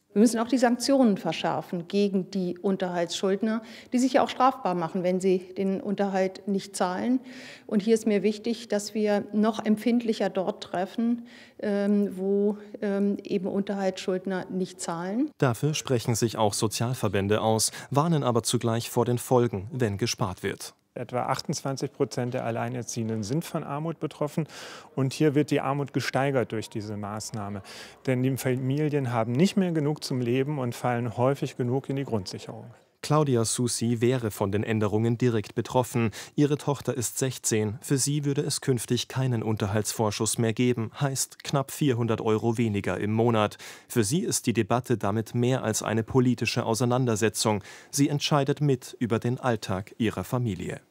Wir müssen auch die Sanktionen verschärfen gegen die Unterhaltsschuldner, die sich ja auch strafbar machen, wenn sie den Unterhalt nicht zahlen. Und hier ist mir wichtig, dass wir noch empfindlicher dort treffen, wo eben Unterhaltsschuldner nicht zahlen. Dafür sprechen sich auch Sozialverbände aus, warnen aber zugleich vor den Folgen, wenn gespart wird. Etwa 28% der Alleinerziehenden sind von Armut betroffen. Und hier wird die Armut gesteigert durch diese Maßnahme. Denn die Familien haben nicht mehr genug zum Leben und fallen häufig genug in die Grundsicherung. Claudia Susi wäre von den Änderungen direkt betroffen. Ihre Tochter ist 16. Für sie würde es künftig keinen Unterhaltsvorschuss mehr geben. Heißt knapp 400 € weniger im Monat. Für sie ist die Debatte damit mehr als eine politische Auseinandersetzung. Sie entscheidet mit über den Alltag ihrer Familie.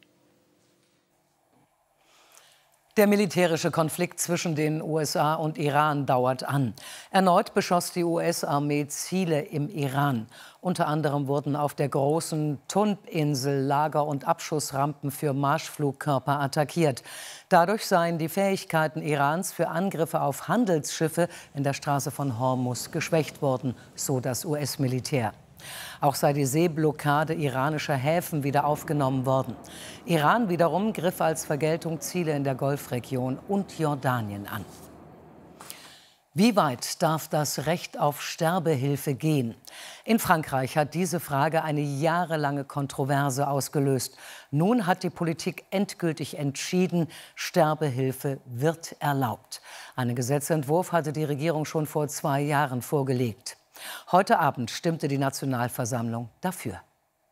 Der militärische Konflikt zwischen den USA und Iran dauert an. Erneut beschoss die US-Armee Ziele im Iran. Unter anderem wurden auf der großen Thunb-Insel Lager- und Abschussrampen für Marschflugkörper attackiert. Dadurch seien die Fähigkeiten Irans für Angriffe auf Handelsschiffe in der Straße von Hormuz geschwächt worden, so das US-Militär. Auch sei die Seeblockade iranischer Häfen wieder aufgenommen worden. Iran wiederum griff als Vergeltung Ziele in der Golfregion und Jordanien an. Wie weit darf das Recht auf Sterbehilfe gehen? In Frankreich hat diese Frage eine jahrelange Kontroverse ausgelöst. Nun hat die Politik endgültig entschieden, Sterbehilfe wird erlaubt. Einen Gesetzentwurf hatte die Regierung schon vor 2 Jahren vorgelegt. Heute Abend stimmte die Nationalversammlung dafür.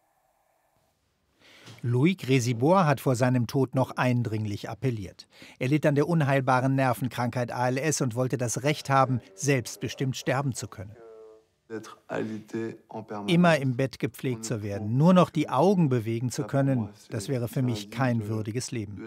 Louis Grésibor hat vor seinem Tod noch eindringlich appelliert. Er litt an der unheilbaren Nervenkrankheit ALS und wollte das Recht haben, selbstbestimmt sterben zu können. Immer im Bett gepflegt zu werden, nur noch die Augen bewegen zu können, das wäre für mich kein würdiges Leben.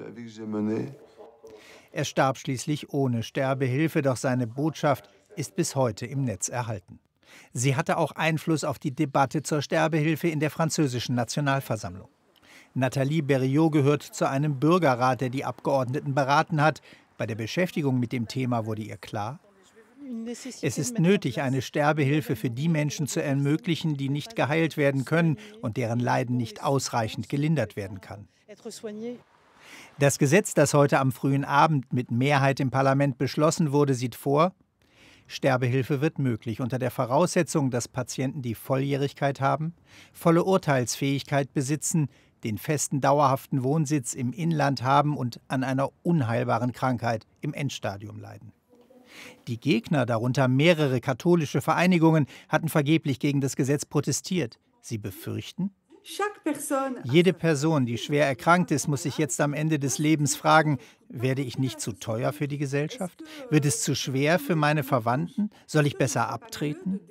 Er starb schließlich ohne Sterbehilfe, doch seine Botschaft ist bis heute im Netz erhalten. Sie hatte auch Einfluss auf die Debatte zur Sterbehilfe in der französischen Nationalversammlung. Nathalie Berriot gehört zu einem Bürgerrat, der die Abgeordneten beraten hat. Bei der Beschäftigung mit dem Thema wurde ihr klar: Es ist nötig, eine Sterbehilfe für die Menschen zu ermöglichen, die nicht geheilt werden können und deren Leiden nicht ausreichend gelindert werden kann. Das Gesetz, das heute am frühen Abend mit Mehrheit im Parlament beschlossen wurde, sieht vor: Sterbehilfe wird möglich unter der Voraussetzung, dass Patienten die Volljährigkeit haben, volle Urteilsfähigkeit besitzen, den festen dauerhaften Wohnsitz im Inland haben und an einer unheilbaren Krankheit im Endstadium leiden. Die Gegner, darunter mehrere katholische Vereinigungen, hatten vergeblich gegen das Gesetz protestiert. Sie befürchten: Jede Person, die schwer erkrankt ist, muss sich jetzt am Ende des Lebens fragen: Werde ich nicht zu teuer für die Gesellschaft? Wird es zu schwer für meine Verwandten? Soll ich besser abtreten?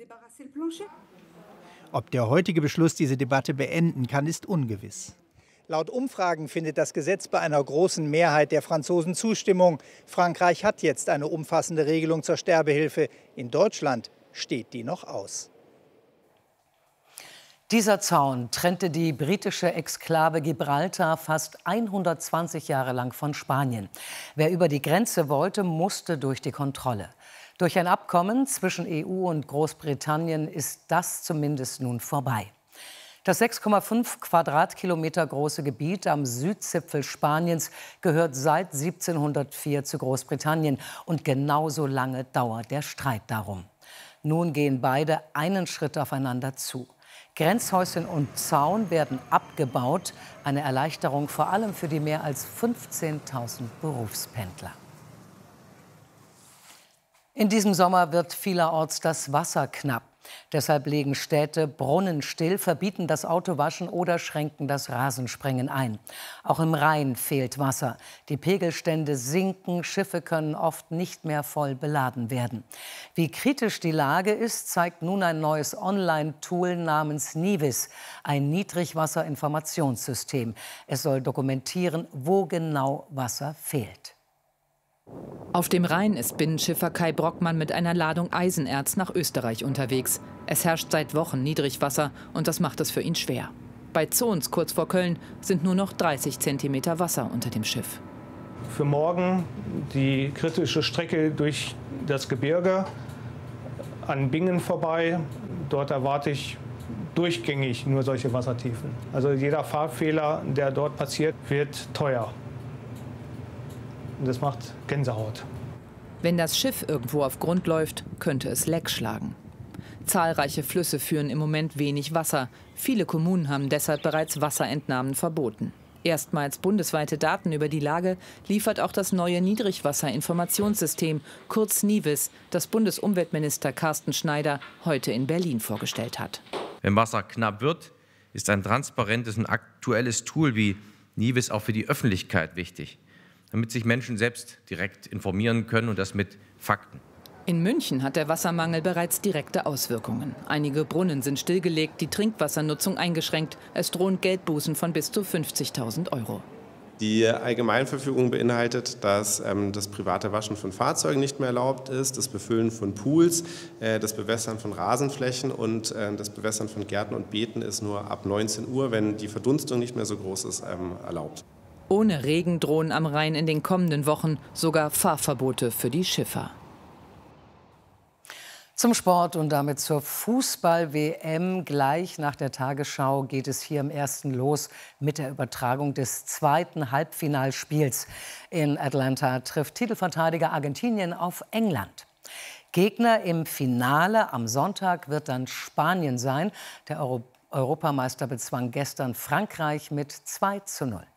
Ob der heutige Beschluss diese Debatte beenden kann, ist ungewiss. Laut Umfragen findet das Gesetz bei einer großen Mehrheit der Franzosen Zustimmung. Frankreich hat jetzt eine umfassende Regelung zur Sterbehilfe. In Deutschland steht die noch aus. Dieser Zaun trennte die britische Exklave Gibraltar fast 120 Jahre lang von Spanien. Wer über die Grenze wollte, musste durch die Kontrolle. Durch ein Abkommen zwischen EU und Großbritannien ist das zumindest nun vorbei. Das 6,5 Quadratkilometer große Gebiet am Südzipfel Spaniens gehört seit 1704 zu Großbritannien. Und genauso lange dauert der Streit darum. Nun gehen beide einen Schritt aufeinander zu. Grenzhäuschen und Zaun werden abgebaut. Eine Erleichterung vor allem für die mehr als 15.000 Berufspendler. In diesem Sommer wird vielerorts das Wasser knapp. Deshalb legen Städte Brunnen still, verbieten das Autowaschen oder schränken das Rasensprengen ein. Auch im Rhein fehlt Wasser. Die Pegelstände sinken, Schiffe können oft nicht mehr voll beladen werden. Wie kritisch die Lage ist, zeigt nun ein neues Online-Tool namens Nivis, ein Niedrigwasserinformationssystem. Es soll dokumentieren, wo genau Wasser fehlt. Auf dem Rhein ist Binnenschiffer Kai Brockmann mit einer Ladung Eisenerz nach Österreich unterwegs. Es herrscht seit Wochen Niedrigwasser und das macht es für ihn schwer. Bei Zons kurz vor Köln sind nur noch 30 Zentimeter Wasser unter dem Schiff. Für morgen die kritische Strecke durch das Gebirge an Bingen vorbei. Dort erwarte ich durchgängig nur solche Wassertiefen. Also jeder Fahrfehler, der dort passiert, wird teuer. Und das macht Gänsehaut. Wenn das Schiff irgendwo auf Grund läuft, könnte es Leck schlagen. Zahlreiche Flüsse führen im Moment wenig Wasser. Viele Kommunen haben deshalb bereits Wasserentnahmen verboten. Erstmals bundesweite Daten über die Lage liefert auch das neue Niedrigwasserinformationssystem, kurz NIWIS, das Bundesumweltminister Carsten Schneider heute in Berlin vorgestellt hat. Wenn Wasser knapp wird, ist ein transparentes und aktuelles Tool wie NIWIS auch für die Öffentlichkeit wichtig, damit sich Menschen selbst direkt informieren können und das mit Fakten. In München hat der Wassermangel bereits direkte Auswirkungen. Einige Brunnen sind stillgelegt, die Trinkwassernutzung eingeschränkt. Es drohen Geldbußen von bis zu 50.000 €. Die Allgemeinverfügung beinhaltet, dass das private Waschen von Fahrzeugen nicht mehr erlaubt ist, das Befüllen von Pools, das Bewässern von Rasenflächen und das Bewässern von Gärten und Beeten ist nur ab 19 Uhr, wenn die Verdunstung nicht mehr so groß ist, erlaubt. Ohne Regen drohen am Rhein in den kommenden Wochen sogar Fahrverbote für die Schiffer. Zum Sport und damit zur Fußball-WM. Gleich nach der Tagesschau geht es hier im Ersten los mit der Übertragung des zweiten Halbfinalspiels. In Atlanta trifft Titelverteidiger Argentinien auf England. Gegner im Finale am Sonntag wird dann Spanien sein. Der Europameister bezwang gestern Frankreich mit 2:0.